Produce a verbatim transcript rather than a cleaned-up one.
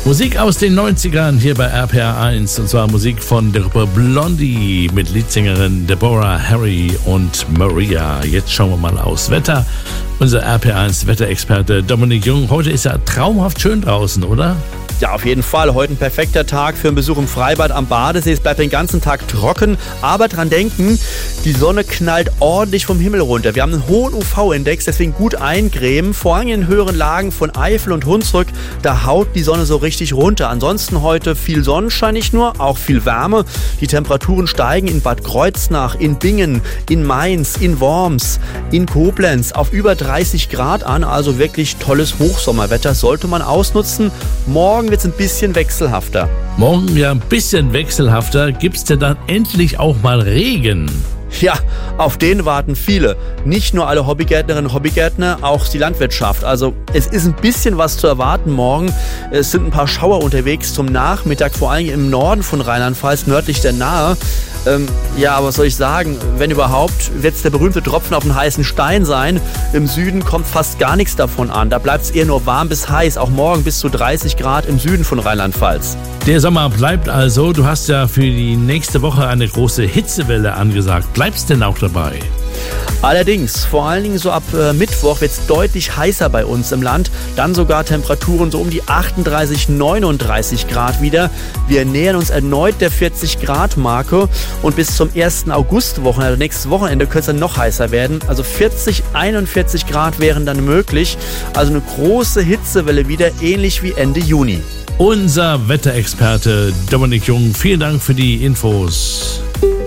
Musik aus den neunzigern hier bei R P R eins, und zwar Musik von der Gruppe Blondie mit Leadsängerin Deborah Harry und Maria. Jetzt schauen wir mal aufs Wetter. Unser R P R eins Wetterexperte Dominik Jung. Heute ist ja traumhaft schön draußen, oder? Ja, auf jeden Fall. Heute ein perfekter Tag für einen Besuch im Freibad am Badesee. Es bleibt den ganzen Tag trocken, aber dran denken, die Sonne knallt ordentlich vom Himmel runter. Wir haben einen hohen U V-Index, deswegen gut eincremen. Vor allem in höheren Lagen von Eifel und Hunsrück, da haut die Sonne so richtig runter. Ansonsten heute viel Sonnenschein, nicht nur, auch viel Wärme. Die Temperaturen steigen in Bad Kreuznach, in Bingen, in Mainz, in Worms, in Koblenz auf über dreißig Grad an. Also wirklich tolles Hochsommerwetter, sollte man ausnutzen. Morgen wird es ein bisschen wechselhafter. Morgen ja ein bisschen wechselhafter. Gibt's denn dann endlich auch mal Regen? Ja, auf den warten viele. Nicht nur alle Hobbygärtnerinnen und Hobbygärtner, auch die Landwirtschaft. Also es ist ein bisschen was zu erwarten morgen. Es sind ein paar Schauer unterwegs zum Nachmittag, vor allem im Norden von Rheinland-Pfalz, nördlich der Nahe. Ähm, ja, aber was soll ich sagen? Wenn überhaupt, wird es der berühmte Tropfen auf den heißen Stein sein. Im Süden kommt fast gar nichts davon an. Da bleibt es eher nur warm bis heiß. Auch morgen bis zu dreißig Grad im Süden von Rheinland-Pfalz. Der Sommer bleibt also. Du hast ja für die nächste Woche eine große Hitzewelle angesagt. Bleibst denn auch dabei? Allerdings, vor allen Dingen so ab äh, Mittwoch wird es deutlich heißer bei uns im Land. Dann sogar Temperaturen so um die achtunddreißig, neununddreißig Grad wieder. Wir nähern uns erneut der vierzig Grad Marke und bis zum ersten Augustwochenende, also nächstes Wochenende, könnte es dann noch heißer werden. Also vierzig, einundvierzig Grad wären dann möglich. Also eine große Hitzewelle wieder, ähnlich wie Ende Juni. Unser Wetterexperte Dominik Jung, vielen Dank für die Infos.